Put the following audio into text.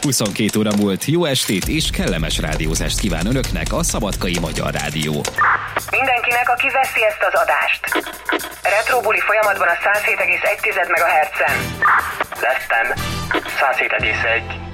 22 óra múlt, jó estét és kellemes rádiózást kíván önöknek a Szabadkai Magyar Rádió. Mindenkinek, aki veszi ezt az adást. Retrobuli folyamatban a 107,1 MHz-en. Lettem 107,1.